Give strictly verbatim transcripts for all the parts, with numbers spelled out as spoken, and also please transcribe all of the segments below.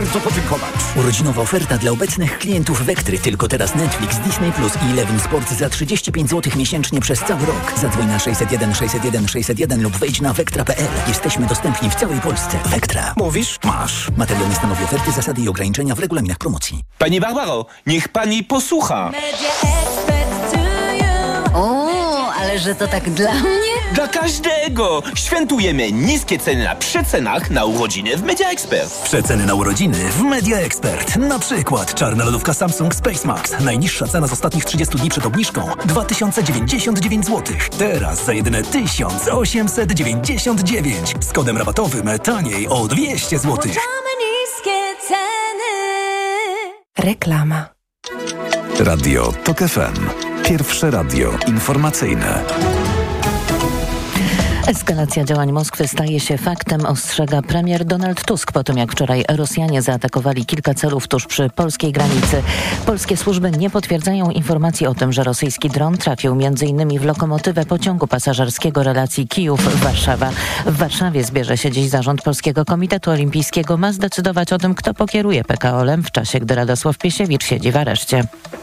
bardzo podziękować. Urodzinowa oferta dla obecnych klientów Vectry. Tylko teraz Netflix, Disney Plus i Eleven Sport za trzydzieści pięć złotych miesięcznie przez cały rok. Zadzwoń na sześćset jeden sześćset jeden sześćset jeden lub wejdź na vectra kropka p l. Jesteśmy dostępni w całej Polsce. Vectra. Mówisz? Masz. Materiał nie stanowi oferty, zasady i ograniczenia w regulaminach promocji. Pani Barbaro, niech pani posłucha. O, ale że to tak dla mnie? Dla każdego! Świętujemy niskie ceny na przecenach na urodziny w Media Expert. Przeceny na urodziny w Media Expert. Na przykład czarna lodówka Samsung Space Max. Najniższa cena z ostatnich trzydziestu dni przed obniżką dwa tysiące dziewięćdziesiąt dziewięć złotych. Teraz za jedyne tysiąc osiemset dziewięćdziesiąt dziewięć. Z kodem rabatowym taniej o dwieście złotych. niskie ceny. Reklama. Radio Tok F M. Pierwsze radio informacyjne. Eskalacja działań Moskwy staje się faktem, ostrzega premier Donald Tusk po tym, jak wczoraj Rosjanie zaatakowali kilka celów tuż przy polskiej granicy. Polskie służby nie potwierdzają informacji o tym, że rosyjski dron trafił między innymi w lokomotywę pociągu pasażerskiego relacji Kijów-Warszawa. W Warszawie zbierze się dziś zarząd Polskiego Komitetu Olimpijskiego. Ma zdecydować o tym, kto pokieruje P K O-lem w czasie, gdy Radosław Piesiewicz siedzi w areszcie.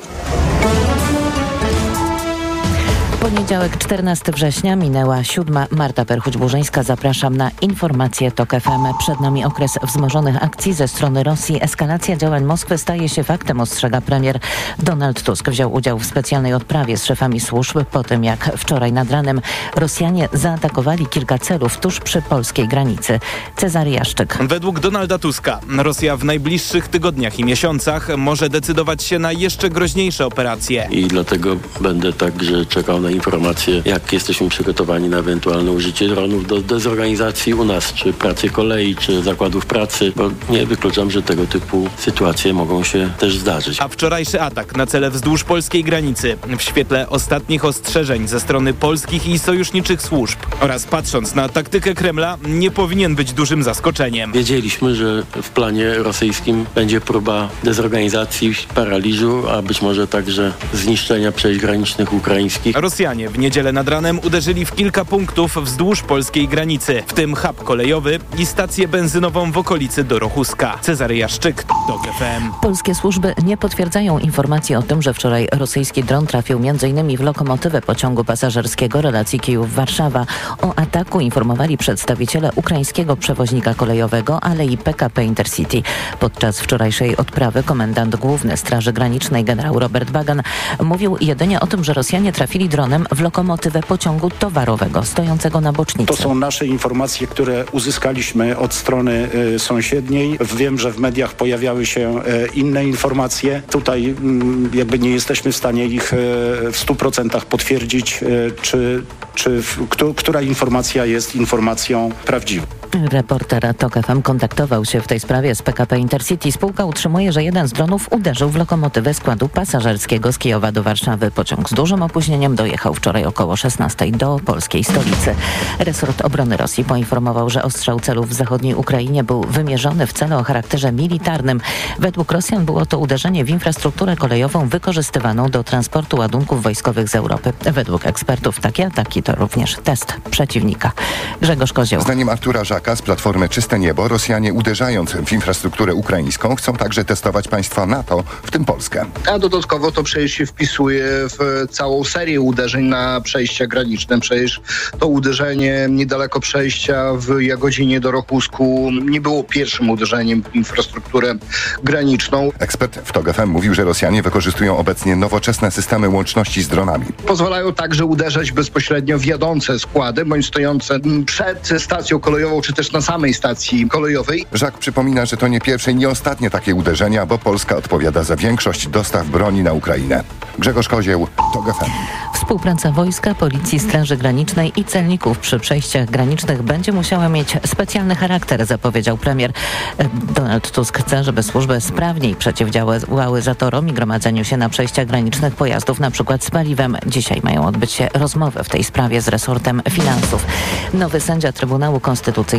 Poniedziałek, czternastego września, minęła siódma. Marta Perchuć-Burzyńska, zapraszam na informacje TOK F M. Przed nami okres wzmożonych akcji ze strony Rosji. Eskalacja działań Moskwy staje się faktem, ostrzega premier Donald Tusk. Wziął udział w specjalnej odprawie z szefami służb po tym, jak wczoraj nad ranem Rosjanie zaatakowali kilka celów tuż przy polskiej granicy. Cezary Jaszczyk. Według Donalda Tuska Rosja w najbliższych tygodniach i miesiącach może decydować się na jeszcze groźniejsze operacje. I dlatego będę także czekał na informacje, jak jesteśmy przygotowani na ewentualne użycie dronów do dezorganizacji u nas, czy pracy kolei, czy zakładów pracy, bo nie wykluczam, że tego typu sytuacje mogą się też zdarzyć. A wczorajszy atak na cele wzdłuż polskiej granicy w świetle ostatnich ostrzeżeń ze strony polskich i sojuszniczych służb oraz patrząc na taktykę Kremla, nie powinien być dużym zaskoczeniem. Wiedzieliśmy, że w planie rosyjskim będzie próba dezorganizacji, paraliżu, a być może także zniszczenia przejść granicznych ukraińskich. Rosjanie w niedzielę nad ranem uderzyli w kilka punktów wzdłuż polskiej granicy, w tym hub kolejowy i stację benzynową w okolicy Dorochuska. Cezary Jaszczyk, TOK F M. Polskie służby nie potwierdzają informacji o tym, że wczoraj rosyjski dron trafił między innymi w lokomotywę pociągu pasażerskiego relacji Kijów-Warszawa. O ataku informowali przedstawiciele ukraińskiego przewoźnika kolejowego, ale i P K P Intercity. Podczas wczorajszej odprawy komendant główny Straży Granicznej generał Robert Bagan mówił jedynie o tym, że Rosjanie trafili dronem w lokomotywę pociągu towarowego stojącego na bocznicy. To są nasze informacje, które uzyskaliśmy od strony y, sąsiedniej. Wiem, że w mediach pojawiały się y, inne informacje. Tutaj y, jakby nie jesteśmy w stanie ich y, w stu procentach potwierdzić, y, czy, czy w, kto, która informacja jest informacją prawdziwą. Reporter TOK F M kontaktował się w tej sprawie z P K P Intercity. Spółka utrzymuje, że jeden z dronów uderzył w lokomotywę składu pasażerskiego z Kijowa do Warszawy. Pociąg z dużym opóźnieniem dojechał wczoraj około szesnastej do polskiej stolicy. Resort Obrony Rosji poinformował, że ostrzał celów w zachodniej Ukrainie był wymierzony w cele o charakterze militarnym. Według Rosjan było to uderzenie w infrastrukturę kolejową wykorzystywaną do transportu ładunków wojskowych z Europy. Według ekspertów takie ataki to również test przeciwnika. Grzegorz Kozioł. Zdaniem Artura Żaka z Platformy Czyste Niebo, Rosjanie uderzając w infrastrukturę ukraińską chcą także testować państwa NATO, w tym Polskę. A dodatkowo to przecież się wpisuje w całą serię uderzeń na przejścia graniczne. Przecież to uderzenie niedaleko przejścia w Jagodzinie do Rochusku nie było pierwszym uderzeniem w infrastrukturę graniczną. Ekspert w TOK F M mówił, że Rosjanie wykorzystują obecnie nowoczesne systemy łączności z dronami. Pozwalają także uderzać bezpośrednio w jadące składy, bądź stojące przed stacją kolejową, czy też na samej stacji kolejowej. Żak przypomina, że to nie pierwsze i nie ostatnie takie uderzenia, bo Polska odpowiada za większość dostaw broni na Ukrainę. Grzegorz Kozieł, TOK F M. Współpraca wojska, policji, Straży Granicznej i celników przy przejściach granicznych będzie musiała mieć specjalny charakter, zapowiedział premier. Donald Tusk chce, żeby służby sprawniej przeciwdziałały zatorom i gromadzeniu się na przejściach granicznych pojazdów, na przykład z paliwem. Dzisiaj mają odbyć się rozmowy w tej sprawie z resortem finansów. Nowy sędzia Trybunału Konstytucyjnego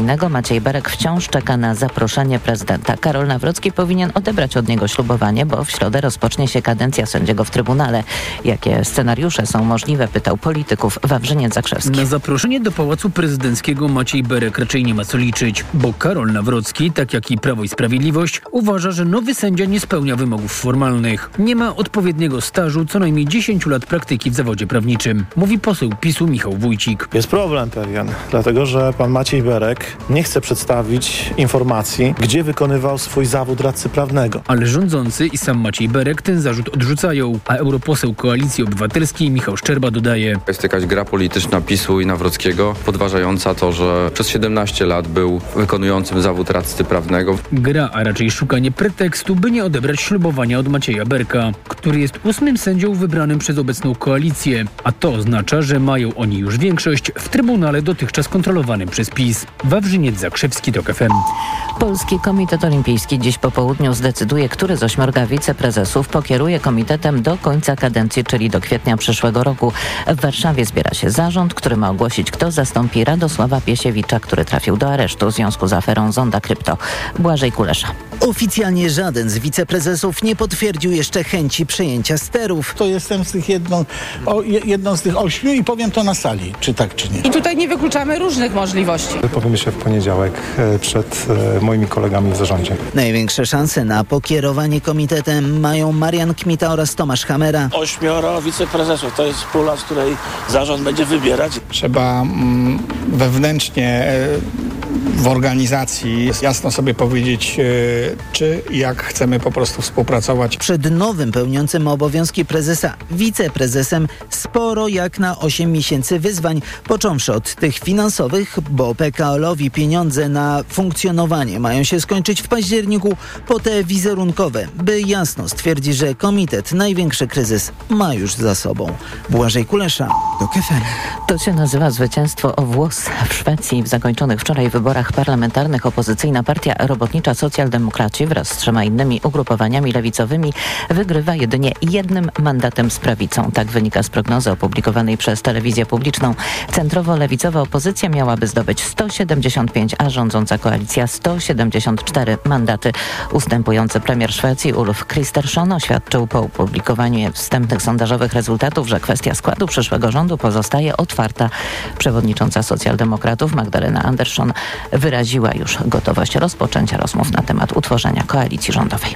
konstytucyjnego Maciej Berek wciąż czeka na zaproszenie prezydenta. Karol Nawrocki powinien odebrać od niego ślubowanie, bo w środę rozpocznie się kadencja sędziego w Trybunale. Jakie scenariusze są możliwe, pytał polityków Wawrzyniec Zakrzewski. Na zaproszenie do Pałacu Prezydenckiego Maciej Berek raczej nie ma co liczyć, bo Karol Nawrocki, tak jak i Prawo i Sprawiedliwość, uważa, że nowy sędzia nie spełnia wymogów formalnych. Nie ma odpowiedniego stażu, co najmniej dziesięć lat praktyki w zawodzie prawniczym, mówi poseł PiSu Michał Wójcik. Jest problem pewien, dlatego że pan Maciej Berek nie chce przedstawić informacji, gdzie wykonywał swój zawód radcy prawnego. Ale rządzący i sam Maciej Berek ten zarzut odrzucają, a europoseł Koalicji Obywatelskiej Michał Szczerba dodaje: Jest jakaś gra polityczna PiSu i Nawrockiego, podważająca to, że przez siedemnaście lat był wykonującym zawód radcy prawnego. Gra, a raczej szukanie pretekstu, by nie odebrać ślubowania od Macieja Berka, który jest ósmym sędzią wybranym przez obecną koalicję, a to oznacza, że mają oni już większość w Trybunale dotychczas kontrolowanym przez PiS. Wawrzyniec Zakrzewski, TOK F M. Polski Komitet Olimpijski dziś po południu zdecyduje, który z ośmiorga wiceprezesów pokieruje komitetem do końca kadencji, czyli do kwietnia przyszłego roku. W Warszawie zbiera się zarząd, który ma ogłosić, kto zastąpi Radosława Piesiewicza, który trafił do aresztu w związku z aferą Zonda Krypto. Błażej Kulesza. Oficjalnie żaden z wiceprezesów nie potwierdził jeszcze chęci przejęcia sterów. To jestem z tych jedną, o, jedną z tych ośmiu i powiem to na sali, czy tak, czy nie. I tutaj nie wykluczamy różnych możliwości. Powiemy się w poniedziałek przed moimi kolegami w zarządzie. Największe szanse na pokierowanie komitetem mają Marian Kmita oraz Tomasz Hamera. Ośmioro wiceprezesów, to jest pula, z której zarząd będzie wybierać. Trzeba mm, wewnętrznie w organizacji jasno sobie powiedzieć, czy i jak chcemy po prostu współpracować. Przed nowym pełniącym obowiązki prezesa wiceprezesem sporo jak na osiem miesięcy wyzwań, począwszy od tych finansowych, bo P K O-lowi pieniądze na funkcjonowanie mają się skończyć w październiku, po te wizerunkowe, by jasno stwierdzić, że komitet największy kryzys ma już za sobą. Błażej Kulesza, TOK F M. To się nazywa zwycięstwo o włos. W Szwecji w zakończonych wczoraj wyborach parlamentarnych opozycyjna partia robotnicza Socjaldemokraci wraz z trzema innymi ugrupowaniami lewicowymi wygrywa jedynie jednym mandatem z prawicą. Tak wynika z prognozy opublikowanej przez telewizję publiczną. Centrowo-lewicowa opozycja miałaby zdobyć sto siedemdziesiąt pięć, a rządząca koalicja sto siedemdziesiąt cztery mandaty. Ustępujący premier Szwecji Ulf Kristersson oświadczył po opublikowaniu wstępnych sondażowych rezultatów, że kwestia składu przyszłego rządu pozostaje otwarta. Przewodnicząca socjaldemokratów Magdalena Andersson wyraziła już gotowość rozpoczęcia rozmów na temat utworzenia koalicji rządowej.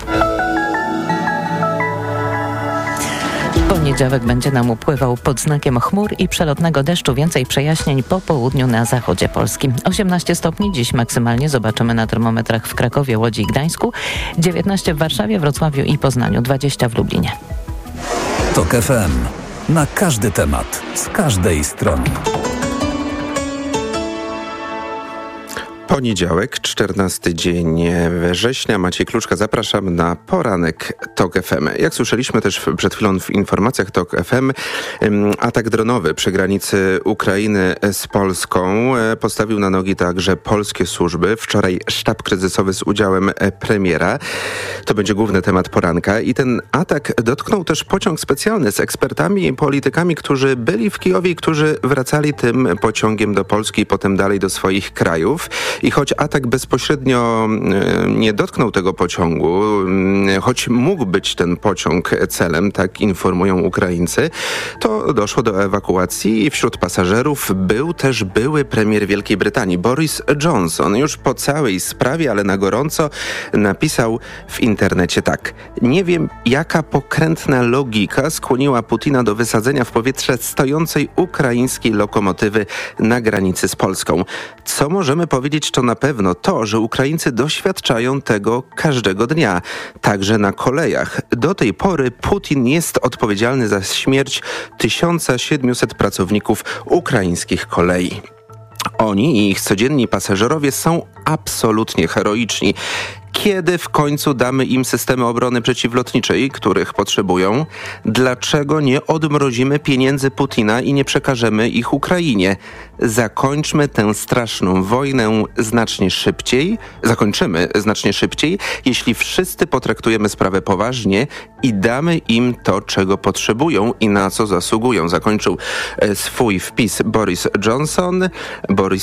Poniedziałek będzie nam upływał pod znakiem chmur i przelotnego deszczu. Więcej przejaśnień po południu na zachodzie Polski. osiemnaście stopni dziś maksymalnie zobaczymy na termometrach w Krakowie, Łodzi i Gdańsku. dziewiętnaście w Warszawie, Wrocławiu i Poznaniu. dwadzieścia w Lublinie. TOK F M. Na każdy temat. Z każdej strony. Poniedziałek, czternasty dzień września. Maciej Kluczka, zapraszam na poranek TOK F M. Jak słyszeliśmy też przed chwilą w informacjach TOK F M, atak dronowy przy granicy Ukrainy z Polską postawił na nogi także polskie służby. Wczoraj sztab kryzysowy z udziałem premiera. To będzie główny temat poranka. I ten atak dotknął też pociąg specjalny z ekspertami i politykami, którzy byli w Kijowie i którzy wracali tym pociągiem do Polski i potem dalej do swoich krajów. I choć atak bezpośrednio nie dotknął tego pociągu, choć mógł być ten pociąg celem, tak informują Ukraińcy, to doszło do ewakuacji i wśród pasażerów był też były premier Wielkiej Brytanii, Boris Johnson. Już po całej sprawie, ale na gorąco napisał w internecie tak: nie wiem, jaka pokrętna logika skłoniła Putina do wysadzenia w powietrze stojącej ukraińskiej lokomotywy na granicy z Polską. Co możemy powiedzieć, to na pewno to, że Ukraińcy doświadczają tego każdego dnia, także na kolejach. Do tej pory Putin jest odpowiedzialny za śmierć tysiąc siedemset pracowników ukraińskich kolei. Oni i ich codzienni pasażerowie są absolutnie heroiczni. Kiedy w końcu damy im systemy obrony przeciwlotniczej, których potrzebują? Dlaczego nie odmrozimy pieniędzy Putina i nie przekażemy ich Ukrainie? Zakończmy tę straszną wojnę znacznie szybciej. Zakończymy znacznie szybciej, jeśli wszyscy potraktujemy sprawę poważnie i damy im to, czego potrzebują i na co zasługują. Zakończył swój wpis Boris Johnson. Boris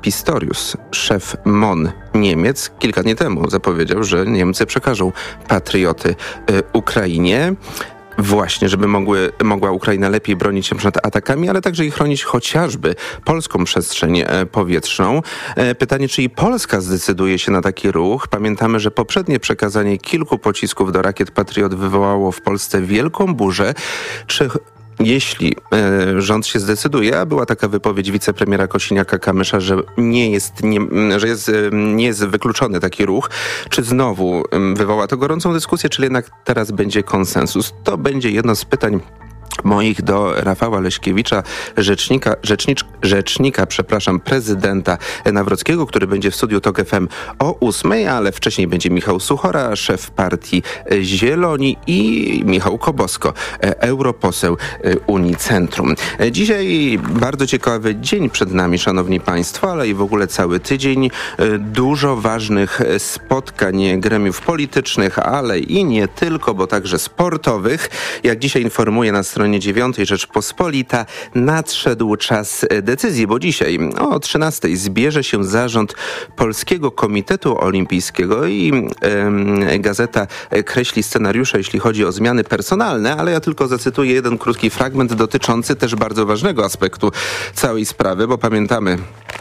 Pistorius, szef M O N Niemiec, kilka dni temu zapowiedział, że Niemcy przekażą patrioty y, Ukrainie. Właśnie, żeby mogły, mogła Ukraina lepiej bronić się przed atakami, ale także i chronić chociażby polską przestrzeń powietrzną. Pytanie, czy i Polska zdecyduje się na taki ruch? Pamiętamy, że poprzednie przekazanie kilku pocisków do rakiet Patriot wywołało w Polsce wielką burzę. Czy Jeśli e, rząd się zdecyduje, a była taka wypowiedź wicepremiera Kosiniaka-Kamysza, że nie jest, nie, że jest, nie jest wykluczony taki ruch, czy znowu wywoła to gorącą dyskusję, czy jednak teraz będzie konsensus? To będzie jedno z pytań moich do Rafała Leśkiewicza, rzecznika, rzecznicz, rzecznika, przepraszam, prezydenta Nawrockiego, który będzie w studiu Tok F M o ósmej, ale wcześniej będzie Michał Suchora, szef partii Zieloni, i Michał Kobosko, europoseł Unii Centrum. Dzisiaj bardzo ciekawy dzień przed nami, szanowni państwo, ale i w ogóle cały tydzień. Dużo ważnych spotkań gremiów politycznych, ale i nie tylko, bo także sportowych. Jak dzisiaj informuje na stronie dziewiątej Rzeczpospolita, nadszedł czas decyzji, bo dzisiaj o trzynastej zbierze się zarząd Polskiego Komitetu Olimpijskiego i e, gazeta kreśli scenariusze, jeśli chodzi o zmiany personalne, ale ja tylko zacytuję jeden krótki fragment dotyczący też bardzo ważnego aspektu całej sprawy, bo pamiętamy,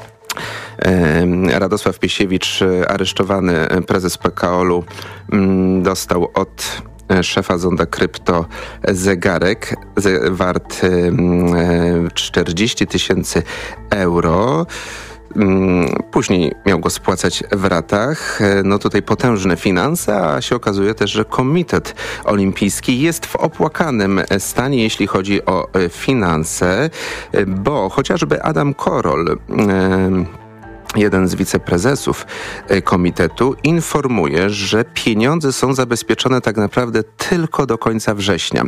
Radosław Piesiewicz, aresztowany prezes P K O L-u, dostał od szefa Zonda Krypto zegarek wart czterdzieści tysięcy euro. Później miał go spłacać w ratach. No tutaj potężne finanse, a się okazuje też, że Komitet Olimpijski jest w opłakanym stanie, jeśli chodzi o finanse, bo chociażby Adam Korol, jeden z wiceprezesów komitetu, informuje, że pieniądze są zabezpieczone tak naprawdę tylko do końca września.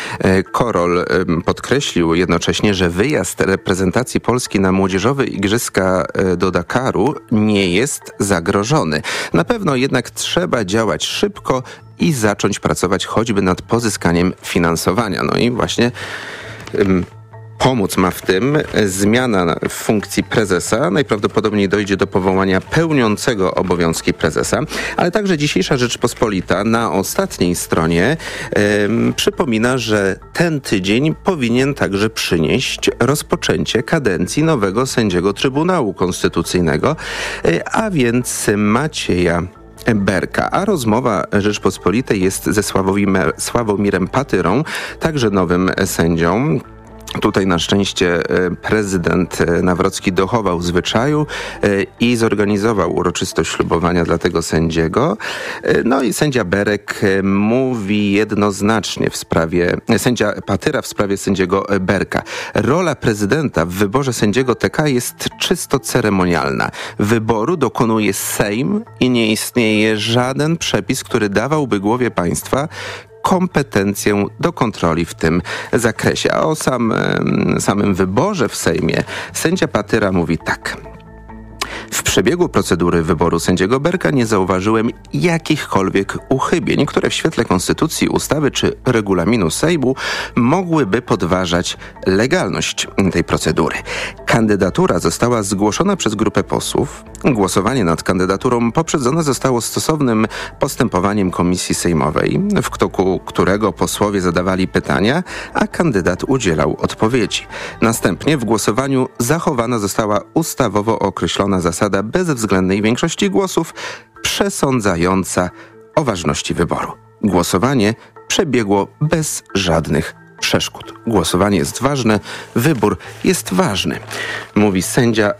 Korol podkreślił jednocześnie, że wyjazd reprezentacji Polski na młodzieżowe igrzyska do Dakaru nie jest zagrożony. Na pewno jednak trzeba działać szybko i zacząć pracować choćby nad pozyskaniem finansowania. No i właśnie ym, pomóc ma w tym zmiana w funkcji prezesa. Najprawdopodobniej dojdzie do powołania pełniącego obowiązki prezesa, ale także dzisiejsza Rzeczpospolita na ostatniej stronie ym, przypomina, że ten tydzień powinien także przynieść rozpoczęcie kadencji nowego sędziego Trybunału Konstytucyjnego, yy, a więc Macieja Berka, a rozmowa Rzeczpospolitej jest ze Sławomirem, Sławomirem Patyrą, także nowym sędzią. Tutaj na szczęście prezydent Nawrocki dochował zwyczaju i zorganizował uroczystość ślubowania dla tego sędziego. No i sędzia Berek mówi jednoznacznie w sprawie, sędzia Patyra w sprawie sędziego Berka. Rola prezydenta w wyborze sędziego T K jest czysto ceremonialna. Wyboru dokonuje Sejm i nie istnieje żaden przepis, który dawałby głowie państwa kompetencję do kontroli w tym zakresie. A o sam, samym wyborze w Sejmie sędzia Patyra mówi tak. W przebiegu procedury wyboru sędziego Berka nie zauważyłem jakichkolwiek uchybień, które w świetle konstytucji, ustawy czy regulaminu Sejmu mogłyby podważać legalność tej procedury. Kandydatura została zgłoszona przez grupę posłów. Głosowanie nad kandydaturą poprzedzone zostało stosownym postępowaniem komisji sejmowej, w toku którego posłowie zadawali pytania, a kandydat udzielał odpowiedzi. Następnie w głosowaniu zachowana została ustawowo określona zasada bezwzględnej większości głosów przesądzająca o ważności wyboru. Głosowanie przebiegło bez żadnych przeszkód. Głosowanie jest ważne, wybór jest ważny, mówi sędzia